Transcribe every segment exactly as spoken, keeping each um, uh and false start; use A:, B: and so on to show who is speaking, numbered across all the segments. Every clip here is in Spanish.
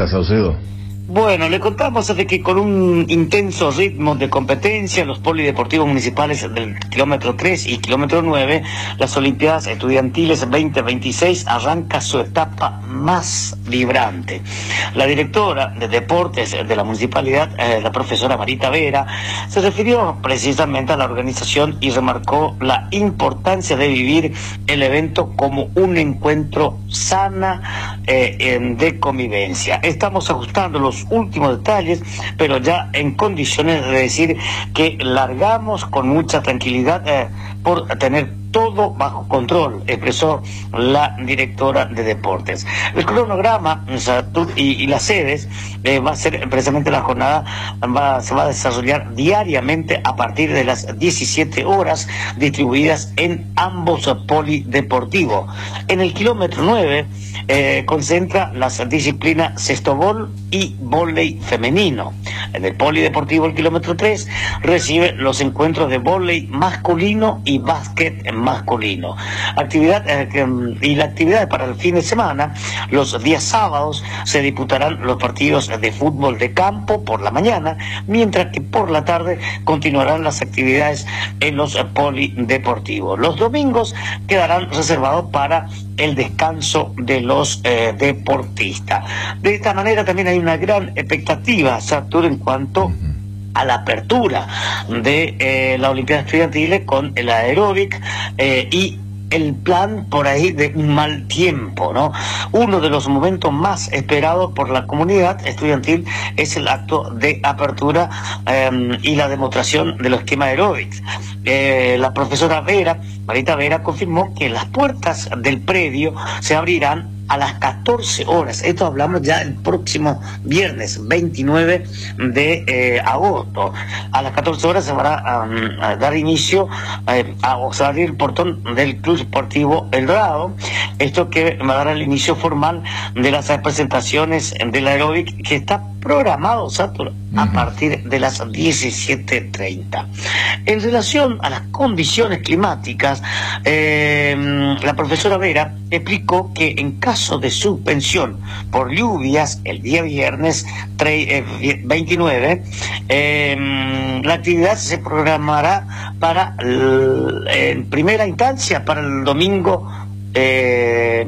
A: Salta, Saucedo?
B: Bueno, le contamos de que con un intenso ritmo de competencia, los polideportivos municipales del kilómetro tres y kilómetro nueve, las Olimpiadas Estudiantiles veinte veintiséis arranca su etapa más vibrante. La directora de deportes de la municipalidad, eh, la profesora Marita Vera, se refirió precisamente a la organización y remarcó la importancia de vivir el evento como un encuentro sana eh, de convivencia. Estamos ajustando los últimos detalles, pero ya en condiciones de decir que largamos con mucha tranquilidad eh, por tener todo bajo control, expresó la directora de deportes. El cronograma y, y las sedes eh, va a ser precisamente la jornada, va, se va a desarrollar diariamente a partir de las diecisiete horas, distribuidas en ambos polideportivos. En el kilómetro nueve eh, concentra las disciplinas cestobol y vóley femenino. En el polideportivo el kilómetro tres recibe los encuentros de vóley masculino y básquet masculino. Actividad eh, que, y la actividad para el fin de semana, los días sábados se disputarán los partidos de fútbol de campo por la mañana, mientras que por la tarde continuarán las actividades en los polideportivos. Los domingos quedarán reservados para el descanso de los eh, deportistas. De esta manera también hay una gran expectativa, Satur, en cuanto a la apertura de eh, la Olimpiada Estudiantil con el aeróbic eh, y el plan por ahí de un mal tiempo, ¿no? Uno de los momentos más esperados por la comunidad estudiantil es el acto de apertura eh, y la demostración de los esquemas aeróbics. Eh, la profesora Vera, Marita Vera, confirmó que las puertas del predio se abrirán a las catorce horas. Esto hablamos ya el próximo viernes veintinueve de eh, agosto. A las catorce horas se va a, um, a dar inicio eh, a, o sea, abrir el portón del Club Deportivo El Dorado. Esto que va a dar el inicio formal de las presentaciones del aeróbic, que está programado, Satur, a partir de las diecisiete treinta. En relación a las condiciones climáticas, eh, la profesora Vera explicó que en caso de suspensión por lluvias el día viernes veintinueve, eh, la actividad se programará para el, en primera instancia para el domingo eh,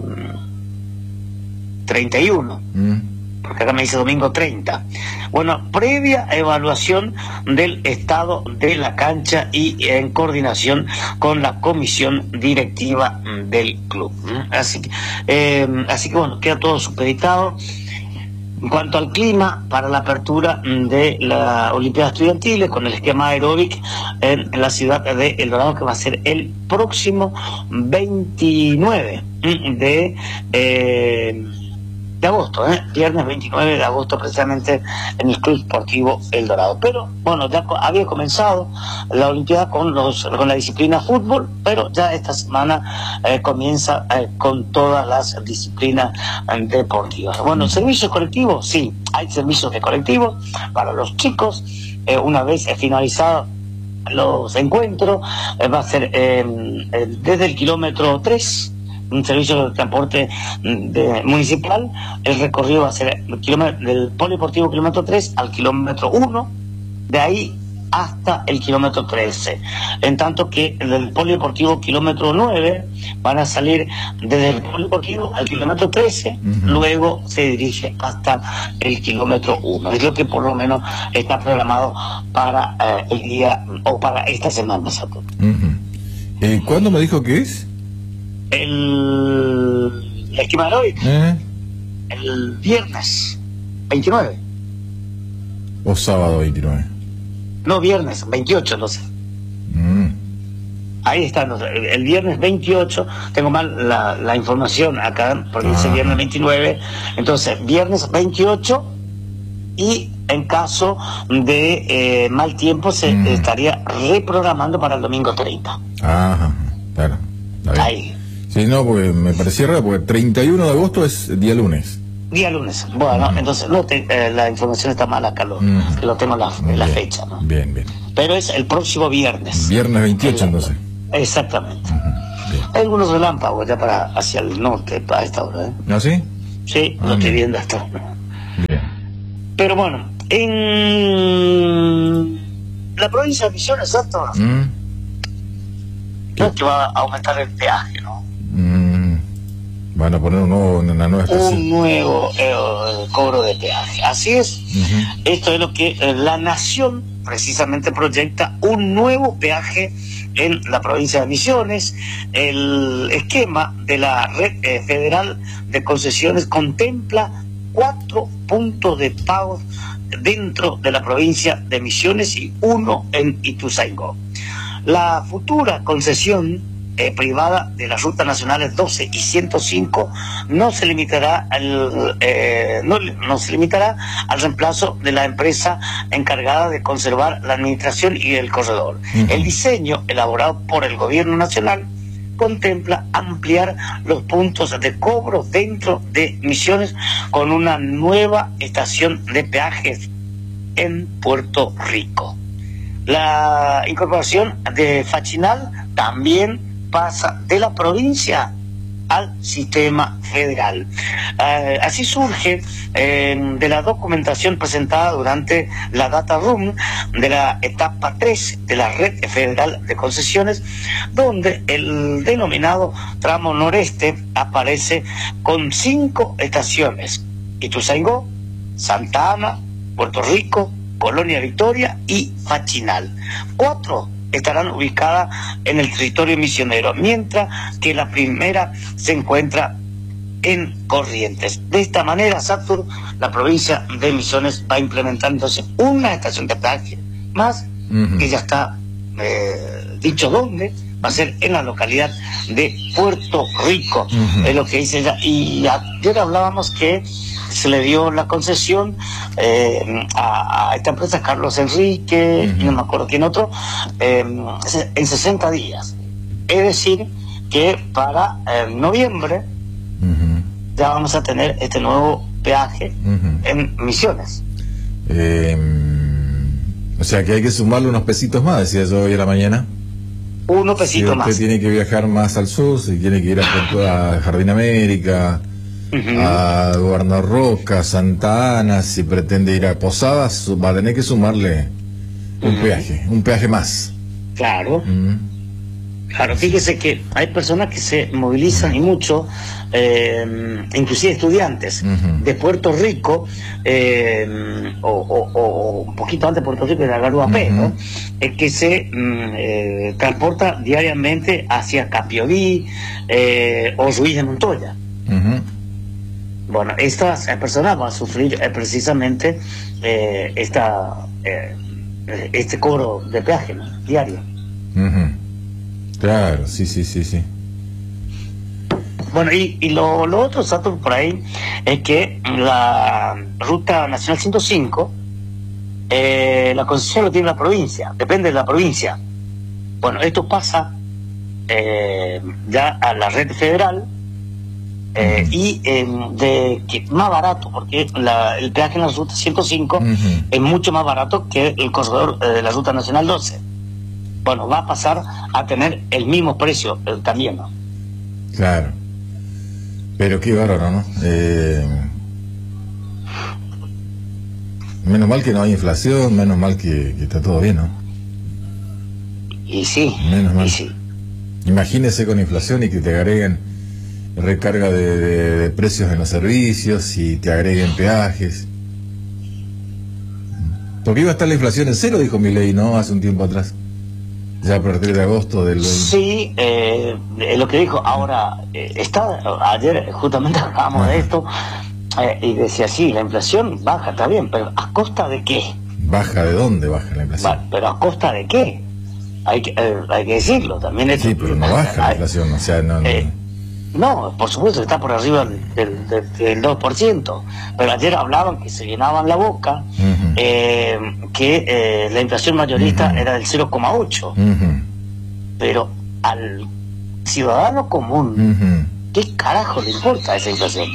B: treinta y uno. Mm. Porque acá me dice domingo treinta. Bueno, previa evaluación del estado de la cancha y en coordinación con la comisión directiva del club. Así que, eh, así que bueno, queda todo supeditado. En cuanto al clima, para la apertura de la Olimpiada Estudiantil con el esquema aeróbic en la ciudad de El Dorado, que va a ser el próximo veintinueve de... Eh, de agosto, ¿eh? Viernes veintinueve de agosto, precisamente en el Club Deportivo El Dorado. Pero bueno, ya había comenzado la Olimpiada con los con la disciplina fútbol, pero ya esta semana eh, comienza eh, con todas las disciplinas eh, deportivas. Bueno, servicios colectivos, sí, hay servicios de colectivos para los chicos. Eh, una vez eh, finalizados los encuentros, eh, va a ser eh, eh, desde el kilómetro tres, un servicio de transporte de, municipal. El recorrido va a ser el kilómetro, del polideportivo kilómetro tres al kilómetro uno, de ahí hasta el kilómetro trece. En tanto que del polideportivo kilómetro nueve van a salir desde el polideportivo al kilómetro trece, uh-huh. Luego se dirige hasta el kilómetro uno. Es lo que por lo menos está programado para eh, el día o para esta semana, Sato.
A: Uh-huh. eh, ¿Cuándo me dijo que es?
B: El, el esquema de hoy, ¿Eh? el viernes veintinueve.
A: ¿O sábado veintinueve?
B: No, viernes veintiocho, no sé. Mm. Ahí está, no sé, el viernes veintiocho, tengo mal la, la información acá, porque dice viernes veintinueve, entonces viernes veintiocho, y en caso de eh, mal tiempo se mm. estaría reprogramando para el domingo treinta.
A: Ajá, claro.
B: Ahí.
A: Sí, no, porque me parecía raro, porque treinta y uno de agosto es día lunes.
B: Día lunes. Bueno, uh-huh. entonces no te, eh, la información está mal acá, lo, uh-huh. lo tengo en la, en la fecha, ¿no?
A: Bien, bien.
B: Pero es el próximo viernes.
A: Viernes veintiocho, el, entonces.
B: Exactamente. Uh-huh. Hay algunos relámpagos ya para hacia el norte, para esta hora, ¿eh?
A: ¿Ah, sí?
B: Sí, ah, lo estoy viendo hasta ahora. Bien. Pero bueno, en la provincia de Misiones, ¿cierto?
A: ¿Mm?
B: No es que va a aumentar el peaje, ¿no?
A: Mm. Van a poner un nuevo, una nueva estación.
B: Un nuevo eh, cobro de peaje. Así es. Uh-huh. Esto es lo que eh, la Nación precisamente proyecta, un nuevo peaje en la provincia de Misiones. El esquema de la red eh, federal de concesiones contempla cuatro puntos de pago dentro de la provincia de Misiones y uno en Ituzaingó. La futura concesión eh, privada de las rutas nacionales doce y ciento cinco no se limitará al eh, no, no se limitará al reemplazo de la empresa encargada de conservar la administración y el corredor. Uh-huh. El diseño elaborado por el gobierno nacional contempla ampliar los puntos de cobro dentro de Misiones con una nueva estación de peajes en Puerto Rico. La incorporación de Fachinal también pasa de la provincia al sistema federal. Uh, así surge eh, de la documentación presentada durante la Data Room de la etapa tres de la Red Federal de Concesiones, donde el denominado tramo noreste aparece con cinco estaciones: Ituzaingó, Santa Ana, Puerto Rico, Colonia Victoria y Fachinal. Cuatro estarán ubicadas en el territorio misionero, mientras que la primera se encuentra en Corrientes. De esta manera, Satur, la provincia de Misiones va implementándose una estación de peaje más, uh-huh. que ya está eh, dicho dónde, va a ser en la localidad de Puerto Rico, uh-huh. es lo que dice ella. Y ayer hablábamos que se le dio la concesión eh, a, a esta empresa, Carlos Enrique, uh-huh. no me acuerdo quién otro, eh, en sesenta días. Es decir, que para eh, noviembre uh-huh. ya vamos a tener este nuevo peaje uh-huh. en Misiones.
A: Eh, o sea que hay que sumarle unos pesitos más, decía yo hoy a la mañana.
B: Unos pesitos
A: si usted
B: más.
A: Tiene que viajar más al sur, si tiene que ir a, a Jardín América, uh-huh. a Gobernador Roca, Santa Ana, si pretende ir a Posadas, va a tener que sumarle un uh-huh. peaje, un peaje más.
B: Claro. Uh-huh. Claro, fíjese que hay personas que se movilizan y mucho, eh, inclusive estudiantes uh-huh. de Puerto Rico, eh, o, o, o un poquito antes de Puerto Rico, de la Garuapé, uh-huh. ¿no? Eh, que se eh, transporta diariamente hacia Capiolí eh, o Ruiz de Montoya. Uh-huh. Bueno, estas personas van a sufrir eh, precisamente eh, esta eh, este cobro de peaje, ¿no? Diario.
A: Uh-huh. Claro, sí, sí, sí, sí.
B: Bueno, y, y lo, lo otro, Sato, por ahí, es que la Ruta Nacional ciento cinco, eh, la concesión lo tiene la provincia, depende de la provincia. Bueno, esto pasa eh, ya a la red federal, eh, uh-huh. y eh, de que más barato, porque la, el peaje en la Ruta ciento cinco uh-huh. es mucho más barato que el corredor eh, de la Ruta Nacional doce. Bueno, va a pasar a tener el mismo precio eh, también, ¿no?
A: Claro. Pero qué bárbaro, ¿no? Eh... Menos mal que no hay inflación, menos mal que, que está todo bien, ¿no?
B: Y sí.
A: Menos mal.
B: Y sí.
A: Imagínese con inflación y que te agreguen recarga de, de, de precios en los servicios y te agreguen peajes. Porque iba a estar la inflación en cero, dijo Milei, ¿no? Hace un tiempo atrás. Ya a partir de agosto del...
B: Sí, eh, lo que dijo. Ahora, eh, está, ayer justamente hablábamos Ajá. de esto, eh, y decía, sí, la inflación baja, está bien, pero ¿a costa de qué?
A: ¿Baja de dónde baja la inflación?
B: Va, pero ¿a costa de qué? Hay que, eh, hay que decirlo, también.
A: Sí, esto, pero no baja la inflación, o sea, no... no...
B: Eh, No, por supuesto que está por arriba del, del, del dos por ciento, pero ayer hablaban que se llenaban la boca, uh-huh. eh, que eh, la inflación mayorista uh-huh. era del cero coma ocho, uh-huh. pero al ciudadano común, uh-huh. ¿qué carajo le importa esa inflación?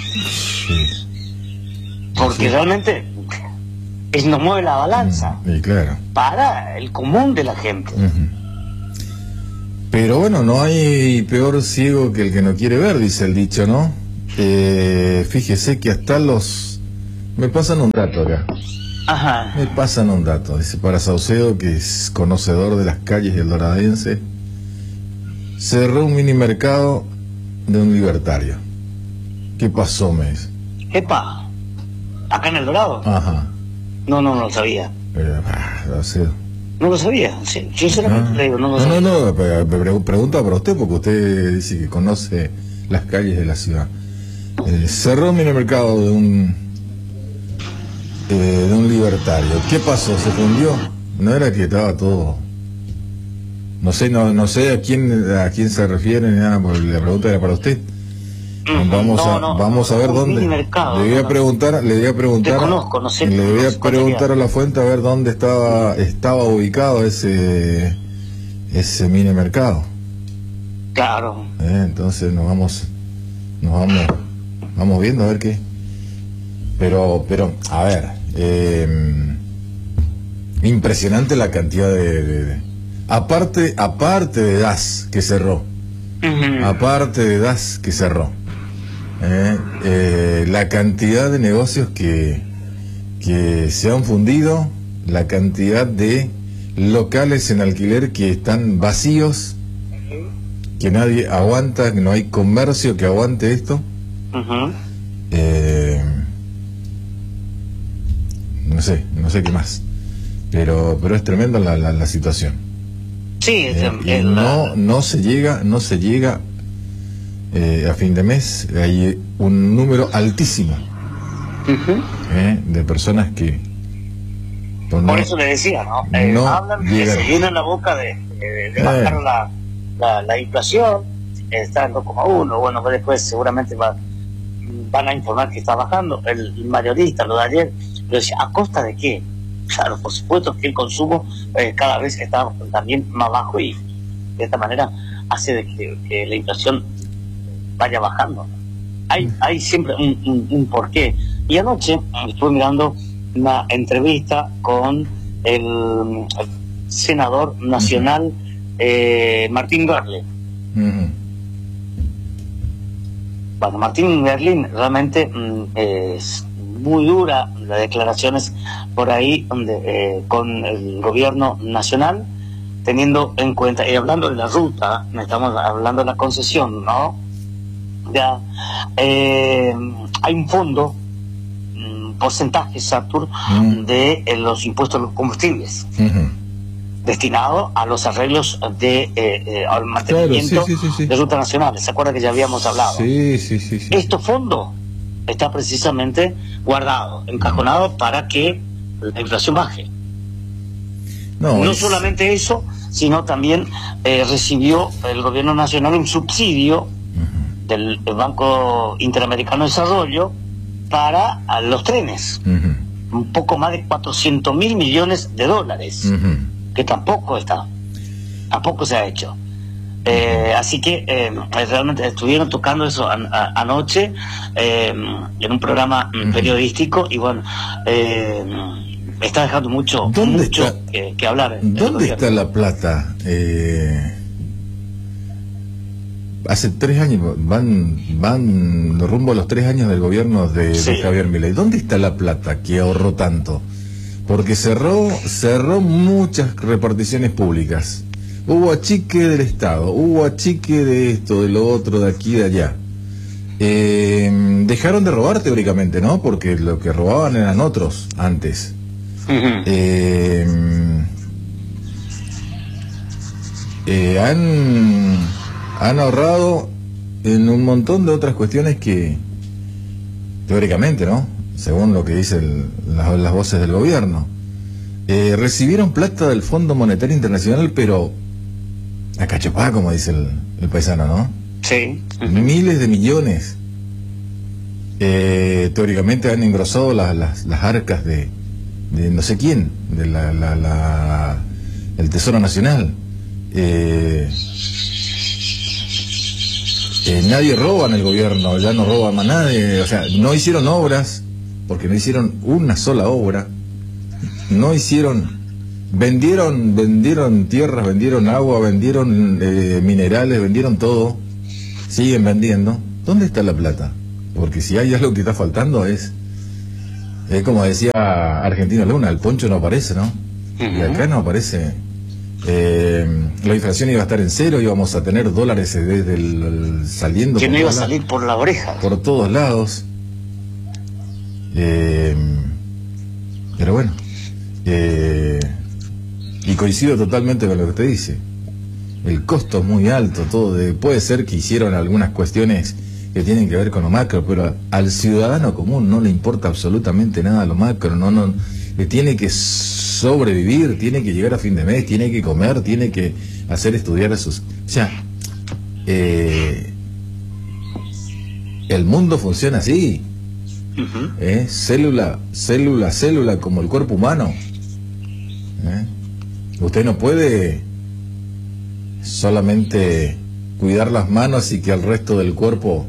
B: Sí. Porque sí. realmente es, nos mueve la balanza
A: uh-huh. y claro.
B: para el común de la gente.
A: Uh-huh. Pero bueno, no hay peor ciego que el que no quiere ver, dice el dicho, ¿no? Eh, fíjese que hasta los Me pasan un dato acá.
B: Ajá.
A: Me pasan un dato. Dice, para Saucedo, que es conocedor de las calles del Doradense, cerró un mini mercado de un libertario. ¿Qué pasó, me dice?
B: Epa, ¿acá en El Dorado?
A: Ajá.
B: No, no, no lo sabía.
A: Eh, ah, Saucedo.
B: No lo sabía, sí, sinceramente
A: Ah.
B: le digo, no lo
A: No,
B: sabía.
A: no, no, pe- pe- pregunta para usted, porque usted dice que conoce las calles de la ciudad. Eh, cerró un mini mercado de un eh, de un libertario. ¿Qué pasó? ¿Se fundió? No era que estaba todo. No sé, no, no sé a quién a quién se refiere ni nada, porque la pregunta era para usted.
B: Ujú,
A: Vamos
B: no,
A: a
B: no,
A: vamos a ver
B: un
A: dónde.
B: mini mercado,
A: Le voy a
B: no,
A: preguntar, le voy a preguntar.
B: Desconozco, no sé,
A: Le voy
B: no
A: a
B: sé cuál
A: preguntar
B: sería.
A: a la fuente a ver dónde estaba estaba ubicado ese ese mini mercado.
B: Claro.
A: Eh, entonces nos vamos nos vamos vamos viendo a ver qué. Pero pero a ver, eh, impresionante la cantidad de, de, de aparte aparte de D A S que cerró.
B: Ujú.
A: Aparte de D A S que cerró, eh, eh, la cantidad de negocios que, que se han fundido, la cantidad de locales en alquiler que están vacíos, que nadie aguanta, que no hay comercio que aguante esto.
B: Ujú.
A: eh, no sé, no sé qué más, pero pero es tremenda la, la, la situación.
B: Sí, es,
A: Eh, y
B: es la-
A: no no se llega no se llega eh, a fin de mes. Hay un número altísimo
B: Ujú.
A: eh, de personas que pues,
B: Por
A: no-
B: eso le decía, ¿no? Eh,
A: no
B: hablan, que
A: llegan.
B: se llenan la boca de, de- de
A: Eh.
B: bajar la, la, la inflación, está en dos coma uno, bueno, pues después seguramente va, van a informar que está bajando. El mayorista, lo de ayer, lo decía, ¿a costa de qué? Claro, por supuesto que el consumo eh, cada vez está también más bajo y de esta manera hace de que, que la inflación vaya bajando. Hay, hay siempre un, un, un porqué. Y anoche estuve mirando una entrevista con el, el senador nacional eh, Martín Garle.
A: Ujú.
B: Bueno, Martín Berlín realmente mm, es muy dura las declaraciones por ahí donde eh, con el gobierno nacional, teniendo en cuenta, y hablando de la ruta, estamos hablando de la concesión, ¿no? Ya eh, hay un fondo, un porcentaje, Satur,
A: Mm.
B: de eh, los impuestos a los combustibles,
A: Ujú.
B: destinado a los arreglos de eh, eh, al mantenimiento
A: sí, sí, sí, sí.
B: de rutas nacionales. ¿Se acuerda que ya habíamos hablado?
A: Sí, sí, sí, sí.
B: Este fondo está precisamente guardado, encajonado para que la inflación baje.
A: No,
B: No
A: es-
B: solamente eso, sino también eh, recibió el gobierno nacional un subsidio del, del Banco Interamericano de Desarrollo para a los trenes,
A: Ujú.
B: un poco más de cuatrocientos mil millones de dólares,
A: Ujú.
B: que tampoco está, tampoco se ha hecho. Eh, así que eh, realmente estuvieron tocando eso an- a- anoche eh, en un programa mm,
A: Ujú.
B: periodístico y bueno, eh, está dejando mucho,
A: ¿Dónde
B: mucho
A: está-
B: que, que hablar. el
A: ¿Dónde
B: gobierno.
A: está la plata? Eh, hace tres años, van van rumbo a los tres años del gobierno de, de
B: Sí.
A: Javier Milei. ¿Dónde está la plata que ahorró tanto? Porque cerró cerró muchas reparticiones públicas. Hubo achique del Estado, hubo achique de esto, de lo otro, de aquí, de allá. Eh, dejaron de robar teóricamente, ¿no? Porque lo que robaban eran otros antes.
B: Ujú.
A: Eh, eh, han, han ahorrado en un montón de otras cuestiones que, teóricamente, ¿no? Según lo que dicen las, las voces del gobierno. Eh, recibieron plata del Fondo Monetario Internacional, pero a cachopá, como dice el, el paisano, ¿no?
B: Sí. Ujú.
A: Miles de millones. Eh, teóricamente han engrosado las, las, las arcas de, de no sé quién, de la, la, la el Tesoro Nacional. Eh, eh, nadie roba en el gobierno, ya no roba más nadie, o sea, no hicieron obras, porque no hicieron una sola obra, no hicieron, vendieron, vendieron tierras, vendieron agua, vendieron eh, minerales, vendieron todo, siguen vendiendo. ¿Dónde está la plata? Porque si hay algo que está faltando es Es como decía Argentino Luna, el poncho no aparece, ¿no? Uh-huh. Y acá no aparece. Eh, la inflación iba a estar en cero, íbamos a tener dólares desde el, el saliendo.
B: Que no iba a salir por la oreja.
A: Por todos lados. Eh, pero bueno. Eh, y coincido totalmente con lo que usted dice. El costo es muy alto, todo. De, puede ser que hicieron algunas cuestiones que tienen que ver con lo macro, pero al ciudadano común no le importa absolutamente nada lo macro, no, no, le tiene que sobrevivir, tiene que llegar a fin de mes, tiene que comer, tiene que hacer estudiar a sus... O sea, eh, el mundo funciona así, uh-huh. ¿eh? Célula, célula, célula, como el cuerpo humano. ¿eh? Usted no puede solamente cuidar las manos y que el resto del cuerpo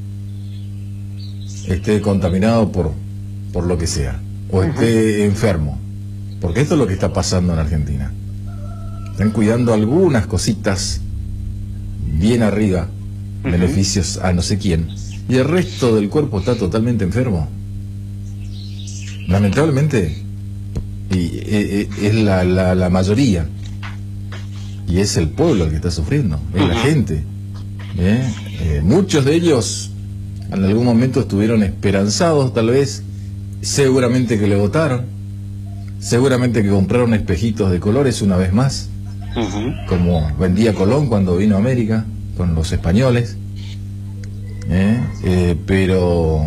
A: esté contaminado por, por lo que sea, o esté uh-huh. enfermo, porque esto es lo que está pasando en Argentina. Están cuidando algunas cositas bien arriba, uh-huh. beneficios a no sé quién, y el resto del cuerpo está totalmente enfermo. Lamentablemente, y, y, y, es la, la, la mayoría, y es el pueblo el que está sufriendo, es uh-huh. la gente. ¿eh? Eh, muchos de ellos en algún momento estuvieron esperanzados, tal vez, seguramente que le votaron, seguramente que compraron espejitos de colores una vez más, uh-huh. como vendía Colón cuando vino a América, con los españoles, ¿eh? Eh, pero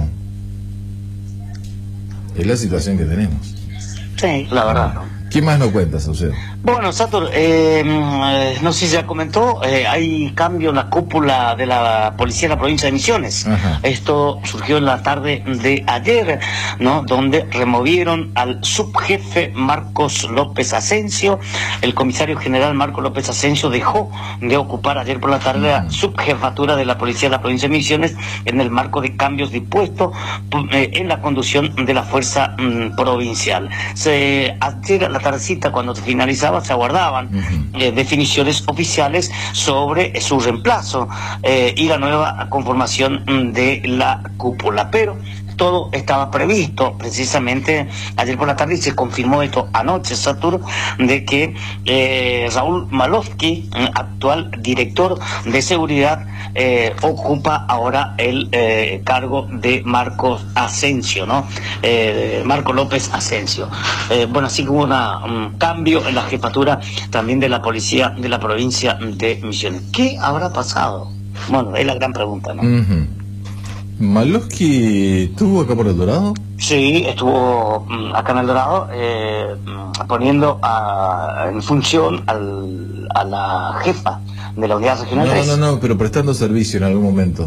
A: es la situación que tenemos.
B: Sí, la verdad.
A: ¿Qué más nos cuentas, Saucedo?
B: Bueno, Sator, eh, no sé si ya comentó, eh, hay cambio en la cúpula de la Policía de la Provincia de Misiones. Ajá. Esto surgió en la tarde de ayer, ¿no? Donde removieron al subjefe Marcos López Asensio. El comisario general Marcos López Asensio dejó de ocupar ayer por la tarde la subjefatura de la Policía de la Provincia de Misiones en el marco de cambios dispuestos eh, en la conducción de la fuerza mm, provincial. Se, ayer a la tardecita, cuando se finalizaba, se aguardaban uh-huh. eh, definiciones oficiales sobre su reemplazo eh, y la nueva conformación de la cúpula, pero todo estaba previsto. Precisamente ayer por la tarde se confirmó esto anoche, Satur, de que eh, Raúl Malovsky, actual director de seguridad, eh, ocupa ahora el eh, cargo de Marcos Asensio, ¿no? Eh, Marco López Asensio. Eh, bueno, así que hubo una, un cambio en la jefatura también de la policía de la provincia de Misiones. ¿Qué habrá pasado? Bueno, es la gran pregunta, ¿no?
A: Uh-huh. ¿Malovsky estuvo acá por El Dorado?
B: Sí, estuvo acá en El Dorado eh, poniendo a, en función al, a la jefa de la unidad regional
A: no,
B: tres.
A: No, no, no, pero prestando servicio en algún momento.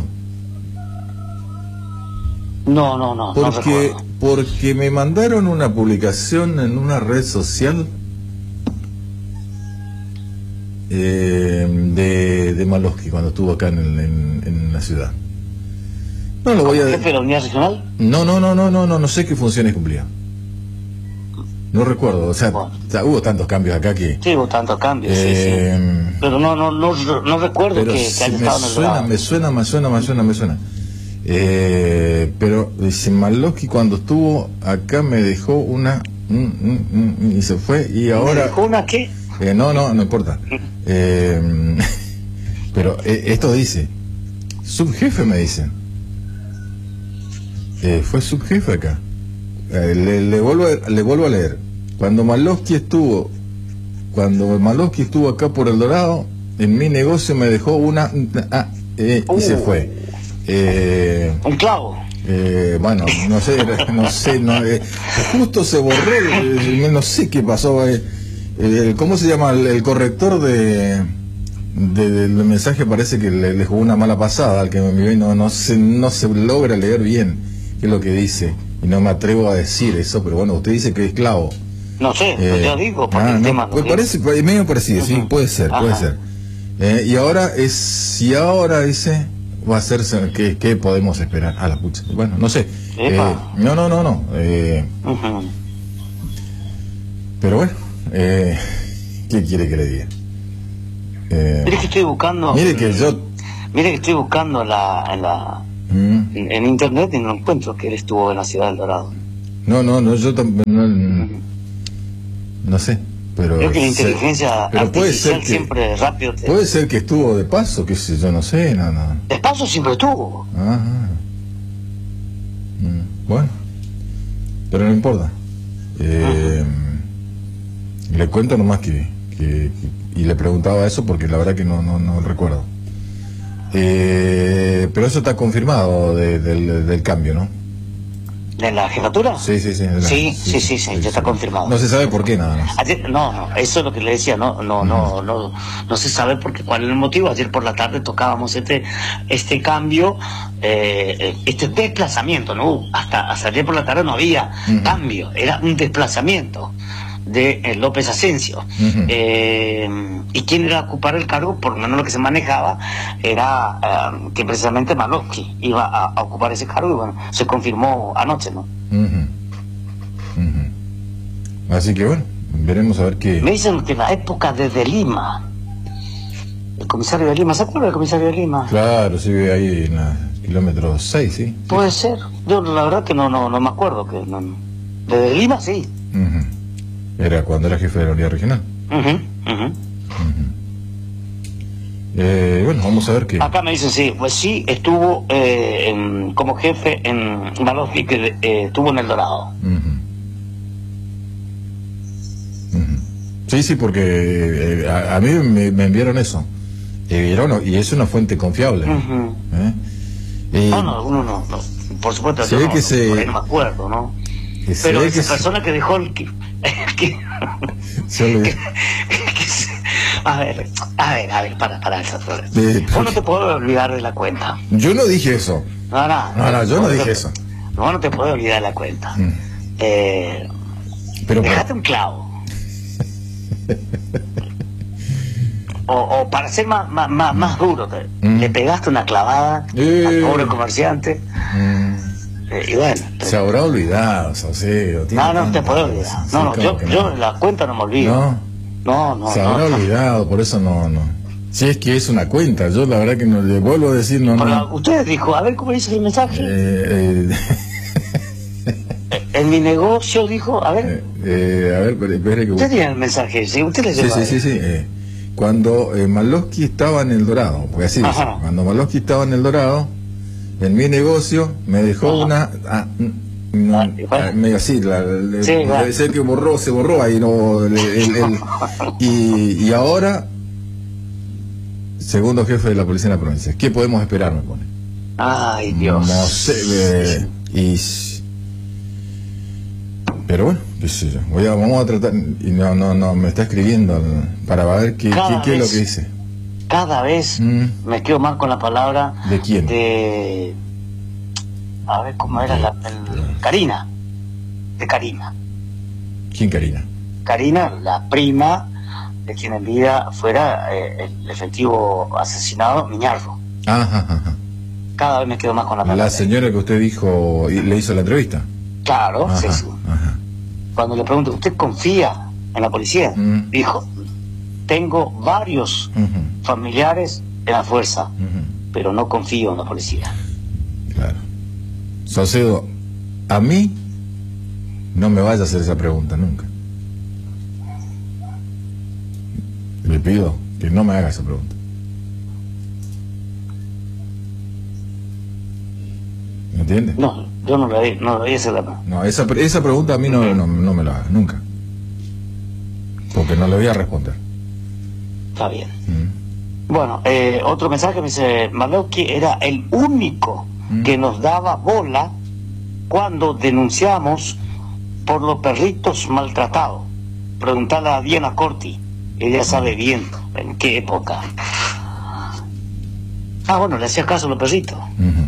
B: No, no, no,
A: porque,
B: no
A: porque me mandaron una publicación en una red social eh, de, de Malovsky cuando estuvo acá en, en, en la ciudad. No lo voy a...
B: ¿Jefe de la unidad regional?
A: No, no, no, no, no, no, no sé qué funciones cumplía. No recuerdo, o sea, bueno. o sea, hubo tantos cambios acá que...
B: Sí, hubo tantos cambios, eh, sí, sí. Pero no, no, no, no recuerdo
A: pero
B: que,
A: si
B: que haya
A: me
B: estado en El
A: suena,
B: Dorado.
A: me suena, me suena, me suena, me suena. Eh, pero dice Malovsky cuando estuvo acá me dejó una... Mm, mm, mm, y se fue, y ahora...
B: ¿Me dejó una qué?
A: Eh, no, no, no importa. Eh, pero eh, esto dice, subjefe me dicen. Eh, fue subjefe acá. Eh, le, le, vuelvo a, le vuelvo a leer. Cuando Malovsky estuvo, cuando Malovsky estuvo acá por El Dorado, en mi negocio me dejó una ah, eh, y uh, se fue. Eh,
B: un clavo.
A: Eh, bueno, no sé, no sé, no, eh, justo se borró, eh, no sé qué pasó. Eh, eh, ¿Cómo se llama el, el corrector de, de del mensaje? Parece que le, le jugó una mala pasada al que me envió y no, no se, no se logra leer bien qué es lo que dice, y no me atrevo a decir eso, pero bueno, usted dice que es clavo.
B: No sé, eh, yo digo, porque
A: ah,
B: el
A: no,
B: tema
A: pues parece, medio parecido, uh-huh. sí, puede ser, Ajá. puede ser. Eh, y ahora es, y ahora dice, va a ser, ¿qué, qué podemos esperar? A la pucha, bueno, no sé. Eh, no, no, no, no. Eh, uh-huh. Pero bueno, eh, ¿qué quiere que le diga? Eh,
B: mire que estoy buscando.
A: Mire que yo.
B: Mire que estoy buscando la, en la. En, en internet y no encuentro que él estuvo en la ciudad del Dorado.
A: No, no, no, yo tampoco, no, no sé, pero...
B: Creo que la
A: se-
B: inteligencia
A: pero puede ser
B: artificial
A: que,
B: siempre rápido te...
A: puede ser que estuvo de paso, qué sé yo, no sé, no, no.
B: El paso siempre estuvo.
A: Ajá. Mm, Bueno, pero no importa. Eh, le cuento nomás que, que, que- y le preguntaba eso porque la verdad que no, no, no recuerdo. Eh, pero eso está confirmado de- del, del cambio, ¿no?
B: ¿De la jefatura?
A: Sí, sí, sí. de la-
B: Sí, sí, sí, sí, ya está confirmado.
A: No se sabe por qué nada más.
B: Ayer, no, no, eso es lo que le decía, no, no, no, no, no se sabe porque cuál es el motivo. Ayer por la tarde tocábamos este, este cambio, eh, este desplazamiento, ¿no? Hasta, hasta ayer por la tarde no había
A: Ujú.
B: cambio, era un desplazamiento de eh, López Asensio.
A: Ujú.
B: Eh, y quién iba a ocupar el cargo, por lo menos lo que se manejaba, era eh, que precisamente Malosky iba a, a ocupar ese cargo y bueno, se confirmó anoche, ¿no?
A: Ujú. Ujú. Así que bueno, veremos a ver qué.
B: Me dicen que en la época de, de Lima, el comisario de Lima, ¿se acuerda del comisario de Lima?
A: Claro, sí, ahí en la kilómetro seis, sí.
B: Puede ser. Yo la verdad que no no no me acuerdo. que no, no. Desde Lima sí.
A: Ujú. Era cuando era jefe de la unidad regional.
B: Ujú, ujú.
A: Ujú. Eh, bueno, vamos a ver qué.
B: Acá me dicen sí, pues sí, estuvo eh, en- como jefe en Malosky, que eh, estuvo en El Dorado.
A: Ujú. Ujú. Sí, sí, porque eh, a, a mí me, me enviaron eso. Eh, era uno- y es una fuente confiable.
B: Ujú.
A: ¿Eh? Eh,
B: No, no, uno no, no. Por supuesto,
A: Se
B: yo
A: ve
B: no,
A: que
B: no,
A: se-
B: por ahí no me acuerdo, ¿no?
A: que se
B: Pero
A: ve
B: esa
A: que se-
B: persona que dejó el... Que, que-
A: se olvidó.
B: que se- a ver, a ver, a ver, para, para.
A: Eh,
B: Vos no te puedo olvidar de la cuenta.
A: Yo no dije eso.
B: No, no.
A: No, no, yo no
B: te-
A: dije eso.
B: No, no te puedo olvidar de la cuenta.
A: Mm.
B: Eh,
A: Pero
B: dejate un clavo. O, o para ser más, más, más, más duro, te-
A: Mm.
B: le pegaste una clavada
A: Eh.
B: al pobre comerciante.
A: mm,
B: eh, y bueno. te-
A: se habrá olvidado, Saucedo. tiene
B: no, no te
A: tantas
B: puedo
A: cosas.
B: olvidar.
A: Sí,
B: No, no,
A: ¿cómo
B: yo,
A: que
B: yo
A: no?
B: la cuenta no me olvido.
A: No.
B: No, no,
A: Se
B: no,
A: habrá
B: no.
A: olvidado, por eso no, no. Si es que es una cuenta, yo la verdad que no le vuelvo a decir, no,
B: Pero
A: no.
B: usted dijo, a ver cómo dice el mensaje.
A: Eh,
B: En mi negocio dijo, a ver,
A: eh, eh, a ver, pero- espere que
B: usted tiene el mensaje, sí, usted le
A: Sí,
B: lleva.
A: sí, sí, sí. eh, cuando eh, Malosky estaba en El Dorado, porque así dice,
B: Ajá.
A: cuando Malosky estaba en El Dorado, en mi negocio me dejó
B: Ajá.
A: una... ah, mm, mm,
B: Ah, bueno.
A: ah, medio así, la, la-
B: Sí,
A: debe
B: claro.
A: ser que borró, se borró ahí, no, el- el- el- y, y ahora, segundo jefe de la policía en la provincia. ¿Qué podemos esperar, me pone?
B: Ay, Dios.
A: No sé, eh, y... s- Pero bueno, qué sé yo. Voy a, vamos a tratar, y no, no, no, me está escribiendo para ver qué,
B: Cada
A: qué, qué es lo
B: vez.
A: que dice.
B: Cada vez
A: Mm.
B: me quedo más con la palabra
A: ¿De quién?
B: de... A ver, ¿cómo era la... el- Karina. De Karina.
A: ¿Quién, Karina?
B: Karina, la prima de quien en vida fuera eh, el efectivo asesinado Miñarro.
A: Ajá, ajá, ajá.
B: Cada vez me quedo más con la palabra.
A: La señora que usted dijo y le hizo la entrevista.
B: Claro,
A: Ajá,
B: sí, sí.
A: ajá.
B: Cuando le pregunto, ¿usted confía en la policía?
A: Mm.
B: Dijo, tengo varios
A: Ujú,
B: familiares en la fuerza,
A: ujú.
B: pero no confío en la policía.
A: Claro. Saucedo, a mí no me vaya a hacer esa pregunta nunca. Le pido que no me haga esa pregunta. ¿Me entiende?
B: No, yo no le no le hice la...
A: No, esa, pre- esa pregunta a mí no, no, no me la haga, nunca. Porque no le voy a responder.
B: Está bien.
A: Mm.
B: Bueno, eh, otro mensaje me dice, Malosky era el único
A: Mm.
B: que nos daba bola cuando denunciamos por los perritos maltratados. Preguntale a Diana Corti, ella sabe bien en qué época. Ah, bueno, le hacía caso a los perritos.
A: Ujú.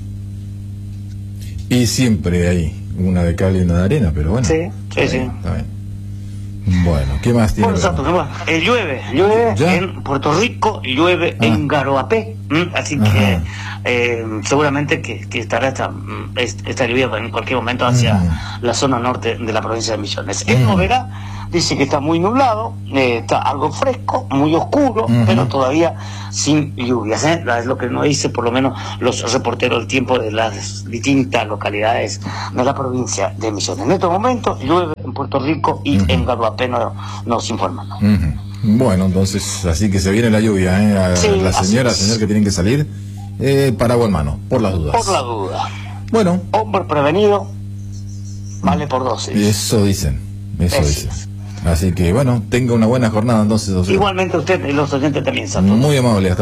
A: Y siempre hay una de cal y una de arena, pero bueno.
B: Sí, sí,
A: está
B: sí.
A: bien, está bien. Bueno, ¿qué más tiene?
B: Bueno, Santos, bueno, eh, llueve, llueve
A: ¿Ya?
B: en Puerto Rico, llueve
A: Ah.
B: en Garoapé, ¿Mm? Así
A: Ajá.
B: que eh, seguramente que, que estará esta, esta lluvia en cualquier momento hacia
A: Uh-huh.
B: la zona norte de la provincia de Misiones. En
A: Uh-huh.
B: Noverá dice que está muy nublado, eh, está algo fresco, muy oscuro,
A: Uh-huh.
B: pero todavía sin lluvias, ¿eh? Es lo que nos dice por lo menos los reporteros del tiempo de las distintas localidades de la provincia de Misiones. En estos momentos llueve en Puerto Rico y
A: Uh-huh.
B: en Guadalupe nos, nos informan.
A: Uh-huh. Bueno, entonces, así que se viene la lluvia, ¿eh? A
B: Sí,
A: la señora,
B: así es.
A: señor que tienen que salir, eh, paraguas en mano, por las dudas.
B: Por la duda.
A: Bueno,
B: Hombre prevenido vale por dos. ¿Sí?
A: eso dicen, eso
B: Eso
A: dicen.
B: es.
A: Así que, bueno, tenga una buena jornada entonces. José.
B: Igualmente usted y los oyentes también, Santos.
A: Muy amable, hasta